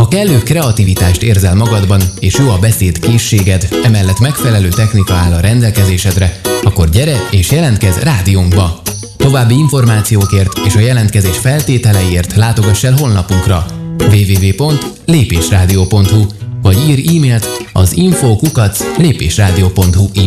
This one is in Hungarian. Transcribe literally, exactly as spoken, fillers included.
Ha kellő kreativitást érzel magadban, és jó a beszéd készséged, emellett megfelelő technika áll a rendelkezésedre, akkor gyere és jelentkezz rádiónkba! További információkért és a jelentkezés feltételeiért látogass el honlapunkra double-u double-u double-u pont lépésrádió pont hu vagy ír e-mailt az info kukac lépésrádió pont hu